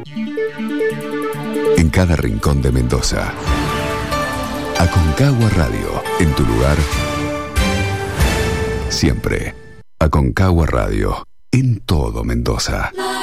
En cada rincón de Mendoza. Aconcagua Radio, en tu lugar. Siempre. Aconcagua Radio, en todo Mendoza.